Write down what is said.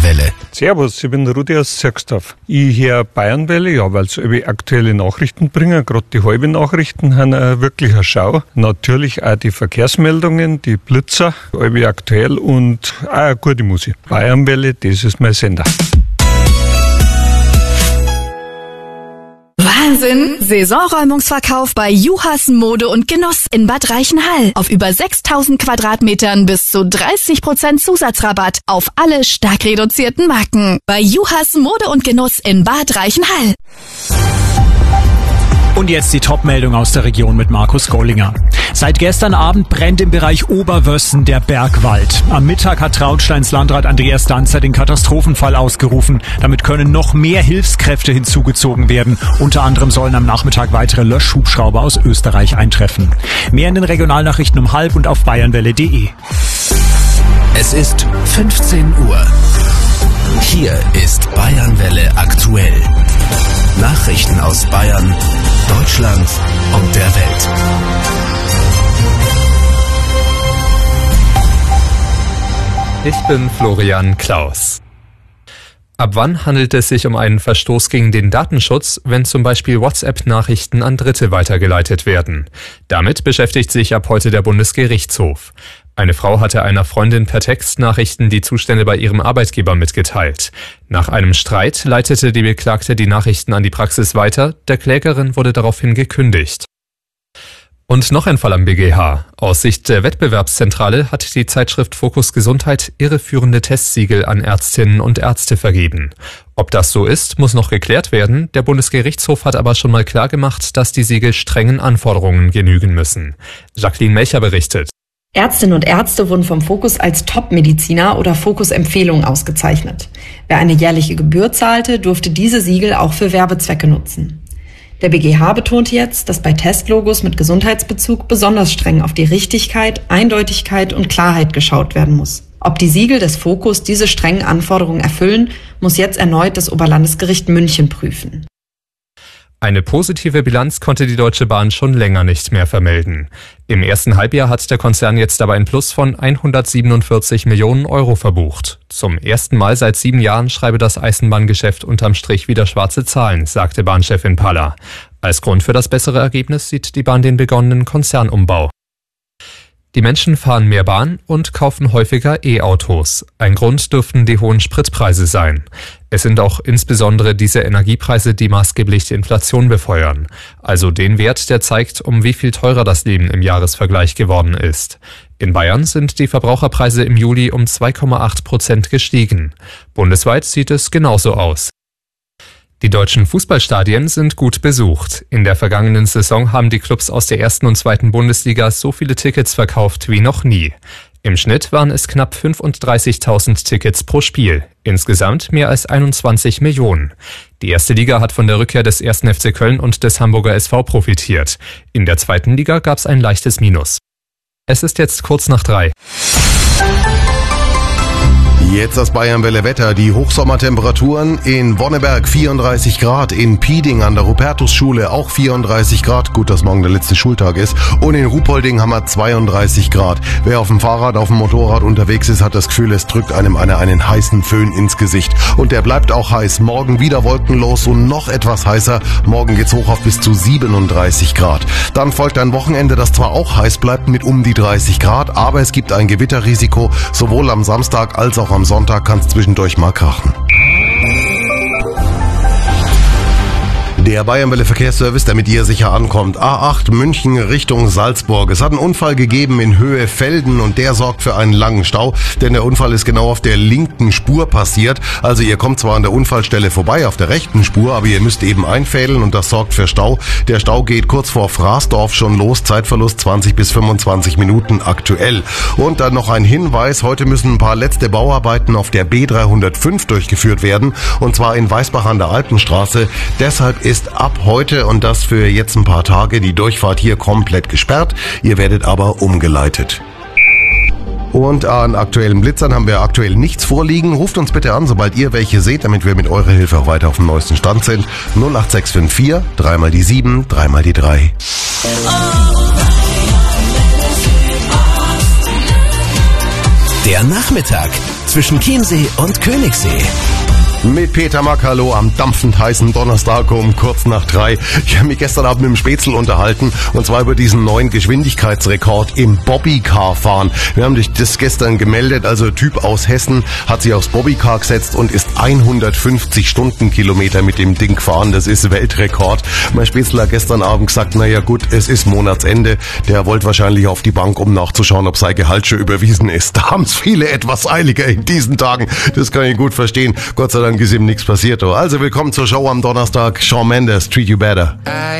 Bayernwelle. Servus, ich bin der Rudi aus Zirksdorf. Ich höre Bayernwelle, ja, weil sie aktuelle Nachrichten bringen. Gerade die halben Nachrichten haben wirklich eine Schau. Natürlich auch die Verkehrsmeldungen, die Blitzer, aktuell und auch eine gute Musik. Bayernwelle, das ist mein Sender. Wahnsinn! Saisonräumungsverkauf bei Juhas Mode und Genuss in Bad Reichenhall. Auf über 6.000 Quadratmetern bis zu 30% Zusatzrabatt auf alle stark reduzierten Marken. Bei Juhas Mode und Genuss in Bad Reichenhall. Und jetzt die Top-Meldung aus der Region mit Markus Gollinger. Seit gestern Abend brennt im Bereich Oberwössen der Bergwald. Am Mittag hat Traunsteins Landrat Andreas Danzer den Katastrophenfall ausgerufen. Damit können noch mehr Hilfskräfte hinzugezogen werden. Unter anderem sollen am Nachmittag weitere Löschhubschrauber aus Österreich eintreffen. Mehr in den Regionalnachrichten um 12:30 und auf bayernwelle.de. Es ist 15 Uhr. Hier ist Bayernwelle aktuell. Nachrichten aus Bayern, Deutschland und der Welt. Ich bin Florian Klaus. Ab wann handelt es sich um einen Verstoß gegen den Datenschutz, wenn zum Beispiel WhatsApp-Nachrichten an Dritte weitergeleitet werden? Damit beschäftigt sich ab heute der Bundesgerichtshof. Eine Frau hatte einer Freundin per Textnachrichten die Zustände bei ihrem Arbeitgeber mitgeteilt. Nach einem Streit leitete die Beklagte die Nachrichten an die Praxis weiter, der Klägerin wurde daraufhin gekündigt. Und noch ein Fall am BGH. Aus Sicht der Wettbewerbszentrale hat die Zeitschrift Fokus Gesundheit irreführende Testsiegel an Ärztinnen und Ärzte vergeben. Ob das so ist, muss noch geklärt werden. Der Bundesgerichtshof hat aber schon mal klargemacht, dass die Siegel strengen Anforderungen genügen müssen. Jacqueline Melcher berichtet. Ärztinnen und Ärzte wurden vom Fokus als Top-Mediziner oder Fokus-Empfehlung ausgezeichnet. Wer eine jährliche Gebühr zahlte, durfte diese Siegel auch für Werbezwecke nutzen. Der BGH betonte jetzt, dass bei Testlogos mit Gesundheitsbezug besonders streng auf die Richtigkeit, Eindeutigkeit und Klarheit geschaut werden muss. Ob die Siegel des Fokus diese strengen Anforderungen erfüllen, muss jetzt erneut das Oberlandesgericht München prüfen. Eine positive Bilanz konnte die Deutsche Bahn schon länger nicht mehr vermelden. Im ersten Halbjahr hat der Konzern jetzt aber ein Plus von 147 Millionen Euro verbucht. Zum ersten Mal seit 7 Jahren schreibe das Eisenbahngeschäft unterm Strich wieder schwarze Zahlen, sagte Bahnchefin Paller. Als Grund für das bessere Ergebnis sieht die Bahn den begonnenen Konzernumbau. Die Menschen fahren mehr Bahn und kaufen häufiger E-Autos. Ein Grund dürften die hohen Spritpreise sein. Es sind auch insbesondere diese Energiepreise, die maßgeblich die Inflation befeuern. Also den Wert, der zeigt, um wie viel teurer das Leben im Jahresvergleich geworden ist. In Bayern sind die Verbraucherpreise im Juli um 2,8% gestiegen. Bundesweit sieht es genauso aus. Die deutschen Fußballstadien sind gut besucht. In der vergangenen Saison haben die Clubs aus der 1. und 2. Bundesliga so viele Tickets verkauft wie noch nie. Im Schnitt waren es knapp 35.000 Tickets pro Spiel. Insgesamt mehr als 21 Millionen. Die erste Liga hat von der Rückkehr des 1. FC Köln und des Hamburger SV profitiert. In der 2. Liga gab es ein leichtes Minus. Es ist jetzt kurz nach 3. Jetzt das Bayernwelle Wetter. Die Hochsommertemperaturen in Wonneberg 34 Grad, in Pieding an der Rupertusschule auch 34 Grad. Gut, dass morgen der letzte Schultag ist. Und in Ruhpolding haben wir 32 Grad. Wer auf dem Fahrrad, auf dem Motorrad unterwegs ist, hat das Gefühl, es drückt einem einen heißen Föhn ins Gesicht. Und der bleibt auch heiß. Morgen wieder wolkenlos und noch etwas heißer. Morgen geht's hoch auf bis zu 37 Grad. Dann folgt ein Wochenende, das zwar auch heiß bleibt mit um die 30 Grad, aber es gibt ein Gewitterrisiko. Sowohl am Samstag als auch am Sonntag kann es zwischendurch mal krachen. Der Bayernwelle Verkehrsservice, der mit ihr sicher ankommt. A8 München Richtung Salzburg. Es hat einen Unfall gegeben in Höhe Velden und der sorgt für einen langen Stau, denn der Unfall ist genau auf der linken Spur passiert. Also ihr kommt zwar an der Unfallstelle vorbei auf der rechten Spur, aber ihr müsst eben einfädeln und das sorgt für Stau. Der Stau geht kurz vor Fraßdorf schon los. Zeitverlust 20 bis 25 Minuten aktuell. Und dann noch ein Hinweis. Heute müssen ein paar letzte Bauarbeiten auf der B305 durchgeführt werden. Und zwar in Weißbach an der Alpenstraße. Deshalb ist ab heute und das für jetzt ein paar Tage die Durchfahrt hier komplett gesperrt. Ihr werdet aber umgeleitet. Und an aktuellen Blitzern haben wir aktuell nichts vorliegen. Ruft uns bitte an, sobald ihr welche seht, damit wir mit eurer Hilfe auch weiter auf dem neuesten Stand sind. 08654 3 mal die 7, 3 mal die 3. Der Nachmittag zwischen Chiemsee und Königssee. Mit Peter Mack, hallo, am dampfend heißen Donnerstag um kurz nach 3. Ich habe mich gestern Abend mit dem Spätzl unterhalten, und zwar über diesen neuen Geschwindigkeitsrekord im Bobbycar-Fahren. Wir haben das gestern gemeldet, also Typ aus Hessen hat sich aufs Bobbycar gesetzt und ist 150 Stundenkilometer mit dem Ding gefahren. Das ist Weltrekord. Mein Spätzl hat gestern Abend gesagt, naja gut, es ist Monatsende. Der wollte wahrscheinlich auf die Bank, um nachzuschauen, ob sein Gehalt schon überwiesen ist. Da haben es viele etwas eiliger in diesen Tagen. Das kann ich gut verstehen. Gott sei Dank ist ihm nichts passiert. Also willkommen zur Show am Donnerstag. Shawn Mendes, Treat You Better.